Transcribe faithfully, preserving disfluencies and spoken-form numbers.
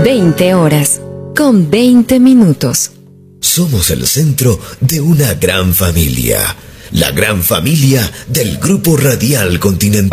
veinte horas, con veinte minutos. Somos el centro de una gran familia. La gran familia del Grupo Radial Continental.